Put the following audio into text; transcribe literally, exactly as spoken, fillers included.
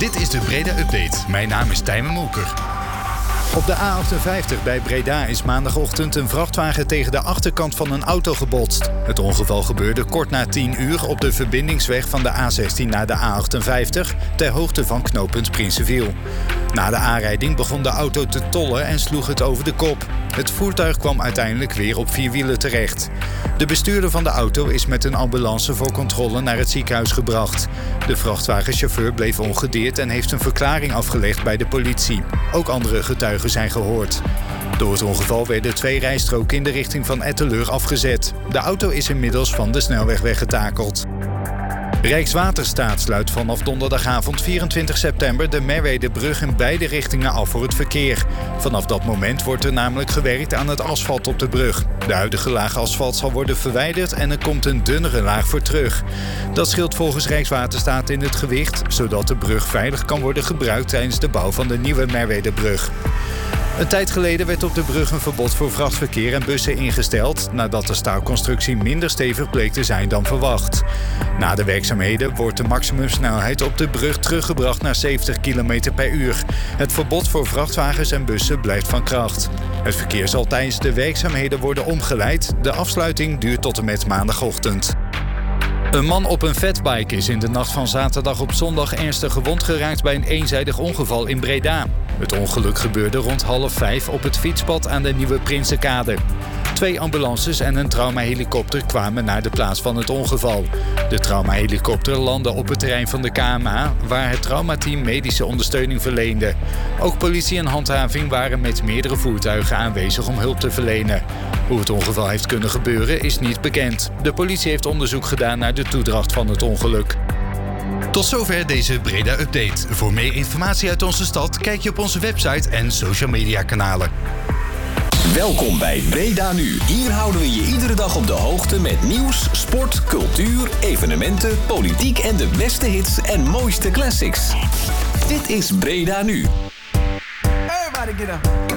Dit is de Breda Update. Mijn naam is Tijmen Molker. Op de A achtenvijftig bij Breda is maandagochtend een vrachtwagen tegen de achterkant van een auto gebotst. Het ongeval gebeurde kort na tien uur op de verbindingsweg van de A zestien naar de A achtenvijftig... ter hoogte van knooppunt Prinsenviel. Na de aanrijding begon de auto te tollen en sloeg het over de kop. Het voertuig kwam uiteindelijk weer op vier wielen terecht. De bestuurder van de auto is met een ambulance voor controle naar het ziekenhuis gebracht. De vrachtwagenchauffeur bleef ongedeerd en heeft een verklaring afgelegd bij de politie. Ook andere getuigen zijn gehoord. Door het ongeval werden twee rijstroken in de richting van Etteleur afgezet. De auto is inmiddels van de snelweg weggetakeld. Rijkswaterstaat sluit vanaf donderdagavond vierentwintig september de Merwedebrug in beide richtingen af voor het verkeer. Vanaf dat moment wordt er namelijk gewerkt aan het asfalt op de brug. De huidige laag asfalt zal worden verwijderd en er komt een dunnere laag voor terug. Dat scheelt volgens Rijkswaterstaat in het gewicht, zodat de brug veilig kan worden gebruikt tijdens de bouw van de nieuwe Merwedebrug. Een tijd geleden werd op de brug een verbod voor vrachtverkeer en bussen ingesteld, nadat de staalconstructie minder stevig bleek te zijn dan verwacht. Na de werkzaamheden wordt de maximumsnelheid op de brug teruggebracht naar zeventig kilometer per uur. Het verbod voor vrachtwagens en bussen blijft van kracht. Het verkeer zal tijdens de werkzaamheden worden omgeleid. De afsluiting duurt tot en met maandagochtend. Een man op een fatbike is in de nacht van zaterdag op zondag ernstig gewond geraakt bij een eenzijdig ongeval in Breda. Het ongeluk gebeurde rond half vijf op het fietspad aan de Nieuwe Prinsenkade. Twee ambulances en een traumahelikopter kwamen naar de plaats van het ongeval. De traumahelikopter landde op het terrein van de K M A, waar het traumateam medische ondersteuning verleende. Ook politie en handhaving waren met meerdere voertuigen aanwezig om hulp te verlenen. Hoe het ongeval heeft kunnen gebeuren is niet bekend. De politie heeft onderzoek gedaan naar de toedracht van het ongeluk. Tot zover deze Breda Update. Voor meer informatie uit onze stad kijk je op onze website en social media kanalen. Welkom bij Breda Nu. Hier houden we je iedere dag op de hoogte met nieuws, sport, cultuur, evenementen, politiek en de beste hits en mooiste classics. Dit is Breda Nu. Everybody get up.